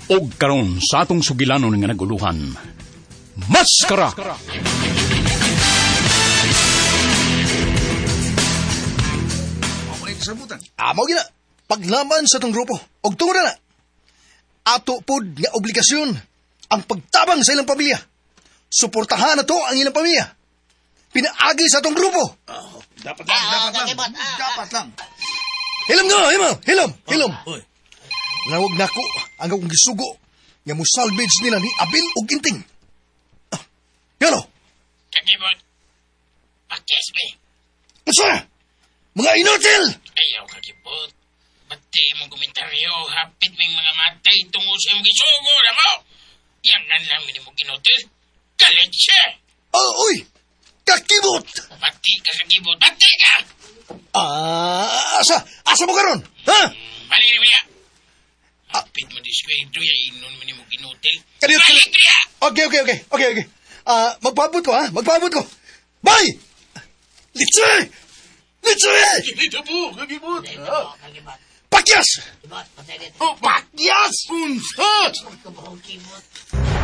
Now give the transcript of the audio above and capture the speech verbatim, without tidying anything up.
Og karon sa atong sugilanon nga naguluhan, Maskara! Amo gina, paglaman sa tong grupo, og tungod na, ato pod nga obligasyon ang pagtabang sa ilang pamilya. Suportahan na to ang ilang pamilya. Pinaagi sa tong grupo. Oh, dapat lang, dapat lang. Dapat lang. Hilom nga, hilom, hilom, hilom. Oh, oy. Nawag na ko ang akong gisugo nga mo salvage nila ni Abel ug Ginting. Ah, yalo. Kagibot. Pakis me. Unsa? Mga inutil! Ayaw kagibot. Bati mong komentaryo, hapit ming mga matay tungo sa iyong gisugo na mo. Yan nga lang mini mo kinutil. Galit siya. Oh, uy! Kakibot! Bati ka kagibot. Bati ka! Ah, asa? Asa mo karon? Ha? Balik na niya. Hapit mo diskwento ya inon mini mo kinutil. Kaniyot, Balik kaniyot. niya! Okay, okay, okay. Okay, okay. Ah, magpaabot ko, ha? Magpaabot ko. Bye! Litsoy! Litsoy! Dito po, kagibot. Kagibot. Pakyas! Kagibot. Patay dito. Oh, pakyas! Unsa? Kabahong kibot.